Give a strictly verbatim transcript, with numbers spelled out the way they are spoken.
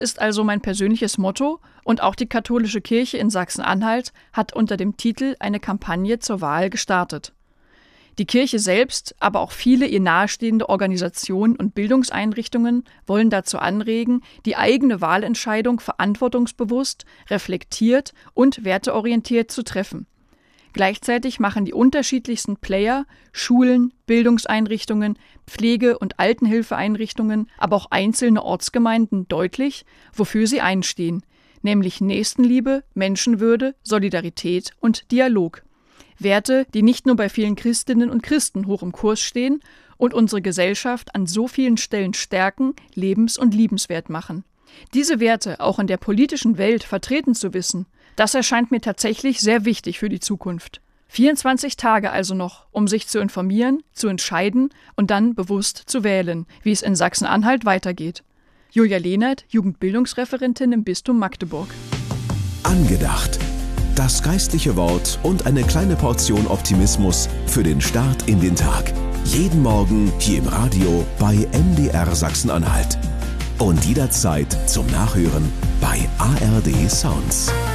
ist also mein persönliches Motto und auch die katholische Kirche in Sachsen-Anhalt hat unter dem Titel eine Kampagne zur Wahl gestartet. Die Kirche selbst, aber auch viele ihr nahestehende Organisationen und Bildungseinrichtungen wollen dazu anregen, die eigene Wahlentscheidung verantwortungsbewusst, reflektiert und werteorientiert zu treffen. Gleichzeitig machen die unterschiedlichsten Player, Schulen, Bildungseinrichtungen, Pflege- und Altenhilfeeinrichtungen, aber auch einzelne Ortsgemeinden deutlich, wofür sie einstehen, nämlich Nächstenliebe, Menschenwürde, Solidarität und Dialog. Werte, die nicht nur bei vielen Christinnen und Christen hoch im Kurs stehen und unsere Gesellschaft an so vielen Stellen stärken, lebens- und liebenswert machen. Diese Werte auch in der politischen Welt vertreten zu wissen, das erscheint mir tatsächlich sehr wichtig für die Zukunft. vierundzwanzig Tage also noch, um sich zu informieren, zu entscheiden und dann bewusst zu wählen, wie es in Sachsen-Anhalt weitergeht. Julia Lehnert, Jugendbildungsreferentin im Bistum Magdeburg. Angedacht. Das geistliche Wort und eine kleine Portion Optimismus für den Start in den Tag. Jeden Morgen hier im Radio bei M D R Sachsen-Anhalt. Und jederzeit zum Nachhören bei A R D Sounds.